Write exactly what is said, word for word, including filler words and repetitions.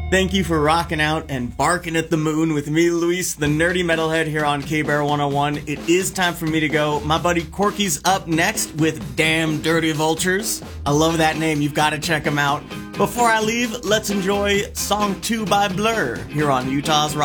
Thank you for rocking out and barking at the moon with me, Luis, the nerdy metalhead here on K-Bear one oh one. It is time for me to go. My buddy Corky's up next with Damn Dirty Vultures. I love that name. You've got to check him out. Before I leave, let's enjoy Song two by Blur here on Utah's Rock.